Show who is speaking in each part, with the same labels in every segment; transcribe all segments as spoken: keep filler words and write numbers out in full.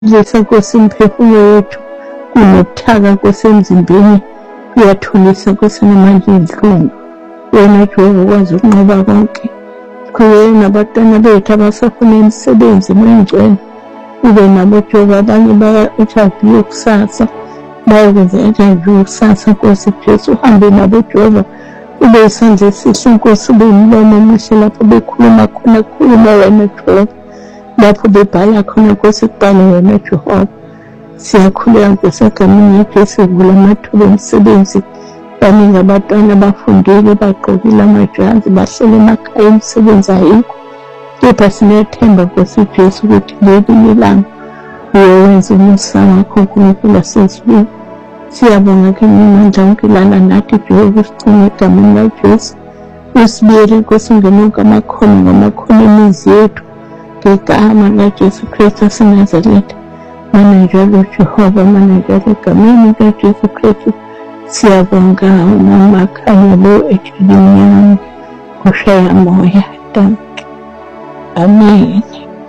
Speaker 1: lesa Nkosi imphefumulo wethu kunokuthaka Nkosi emzimbeni, kuyathulisa Nkosi namanje inhlungu. Wena Jehova ukwazi ukunqoba konke. Sikhulekele nabatwana bethu abasafuna imisebenzi emingcwele, ube nabo Jehova. Abanye baya-interview kusasa, bayokwenza interview kusasa Nkosi Jesu, uhambe nabo Jehova. Ube isandla esihle Nkosi, ube umlomo omuhle lapho bekhuluma khona, khuluma wena Jehova. Lapho bebhala khona Nkosi, kubhale wena Jehova. Siyakhuleka Nkosi egameni lakho, sivula amathuba emisebenzi. Baningi abantwana bafundile, bagqokile amajazi, bahlele emakhaya, imisebenzi ayikho. Kepha sinethemba Nkosi Jesu ukuthi ngelinye ilanga uyowenza umusa wakho uNkulunkulu wasezulwini. Siyabonga ke nimandla wonke lana nathi Jehova, usigcine egameni likaJesu. Usibiyele Nkosi ungene wonke amakhono ngamakhono emizi yethu, ngegama likaJesu Kristu waseNazaretha. Mana njalo Jehova, mana njalo egameni likaJesu Kristu. Siyabonga umakhanya lo ejulini yami, ushaya moya danke. Amen.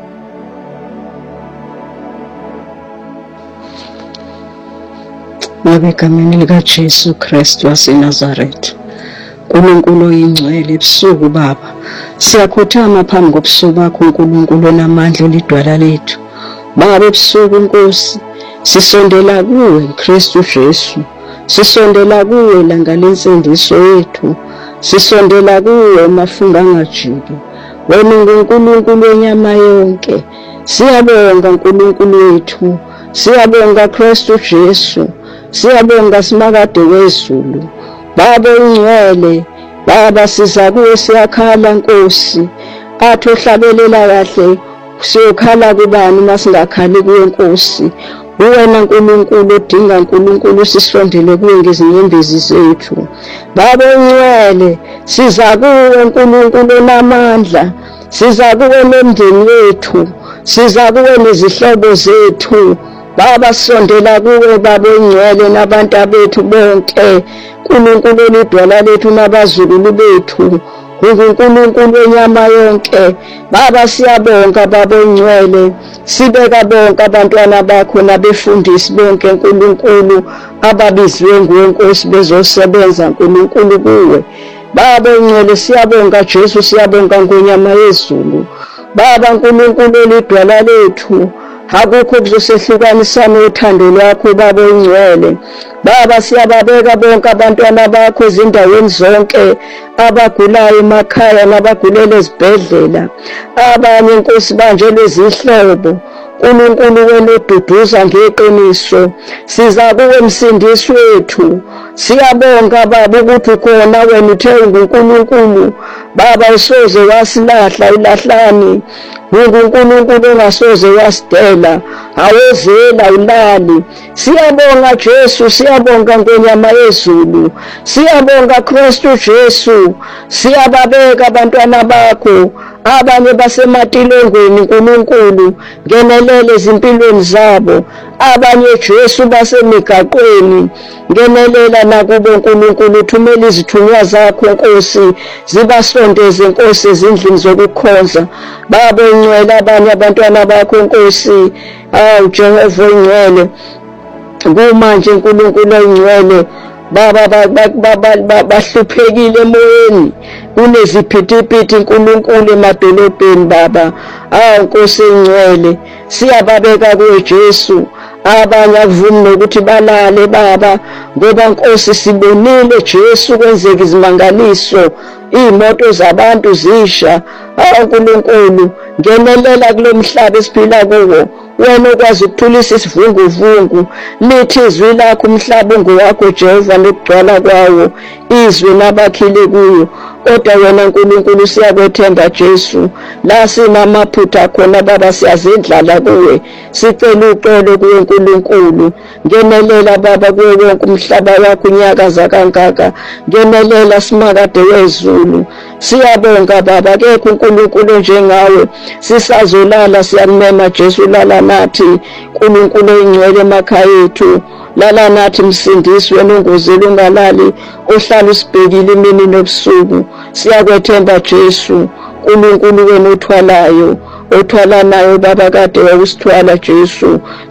Speaker 2: Egameni likaJesu Kristu waseNazaretha, uNkulunkulu oyingcwele, ebusuku Baba siyakhothama phambi kobuso bakho uNkulunkulu onamandla olidwala lethu. Baba ebusuku Nkosi, sisondela kuwe Kristu Jesu, sisondela kuwe ilanga lensindiso yethu, sisondela kuwe mafunga angajiki. Wena uNkulunkulu wenyama yonke, siyabonga uNkulunkulu wethu, siyabonga Kristu Jesu, siyabonga simakade wezulu. Baba ungcwele, Baba siza kuwe siyakhala Nkosi, athi ohlabelela kahle siyokhala kubani masingakhali kuwe Nkosi. Uwena Nkulunkulu odinga Nkulunkulu, sisondele kuwe ngezinyembezi zethu. Baba ungcwele, siza kuwe Nkulunkulu onamandla, siza kuwe nomndeni wethu, siza kuwe nezihlobo zethu. Baba sondela kuwe Baba ungcwele nabantu abethu bonke, uNkulunkulu olidwala lethu nabazukulu bethu, uNkulunkulu wenyama yonke. Baba siyabonga Baba ungcwele, sibeka bonke abantwana bakho nabefundisi bonke uNkulunkulu ababizwe nguwe Nkosi bezosebenza uNkulunkulu kuwe. Baba ungcwele siyabonga Jesu, siyabonga ngonyama yezulu. Baba uNkulunkulu olidwala lethu, akukho kuzosehlukanisa nothando lwakho Baba ungcwele. Baba siyababeka bonke abantwana bakho ezindaweni zonke, abagulayo emakhaya nabagulele ezibhedlela, abanye Nkosi banjelwe izihlobo. uNkulunkulu wena oduduza ngeqiniso, siza kuwe msindisi wethu. Siyabonga Baba ukuthi ukhona, wena uthe uNkulunkulu Baba usoze wasilahla ilahlani, uNkulunkulu ongasoze wasidela, awezela ulali. Siyabonga Jesu, siyabonga ngonyama yezulu, siyabonga Kristu Jesu. Siyababeka abantwana bakho, abanye basematilongweni uNkulunkulu, ngenelele ezimpilweni zabo. Abanye Jesu basemigaqweni, ngenelela nakubo uNkulunkulu. Thumela izithunywa zakho Nkosi, zibasondeze Nkosi ezindlini zokukhonza. Baba ungcwele, abanye abantwana bakho Nkosi, awu Jehova ungcwele, kumanje uNkulunkulu ongcwele Baba bahluphekile emoyeni, kuneziphithiphithi uNkulunkulu emadolobheni Baba. Awu Nkosi engcwele, siyababeka kuwe Jesu. Abanye akuvumi nokuthi balale Baba, ngoba Nkosi sibonile Jesu kwenzeka izimangaliso, iy'moto zabantu zisha. Awu uNkulunkulu, ngenelela kulo mhlaba esiphila kuwo, wena okwazi ukuthulisa isivunguvungu. Lithi izwi lakho umhlaba ungowakho Jehova nokugcwala kwawo, izwi nabakhile kuyo. Kodwa wena uNkulunkulu siyakwethemba Jesu, la sinamaphutha khona Baba siyazendlala kuwe, sicela uxolo kuwe uNkulunkulu. Ngenelela Baba kuwe wonke umhlaba wakho unyakaza kangaka, ngenelela simakade wezulu. Siyabonga Baba, kekho uNkulunkulu njengawe. Sisazolala siyakumema Jesu, lala nathi uNkulunkulu oyingcwele emakhaya ethu. Lala nathi msindisi wena ongozeli ungalali, ohlala usibhekile imini nobusuku. Siyakwethemba Jesu, uNkulunkulu wena othwalayo, othwala nayo baba kade wawusithwala Jesu